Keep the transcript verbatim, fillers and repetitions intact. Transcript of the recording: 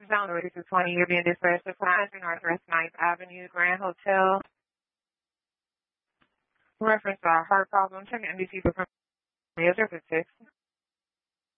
Zone thirty-two twenty, you're being dispatched to five hundred Northwest ninth Avenue, Grand Hotel. Reference to a heart problem. Check N B C for your service.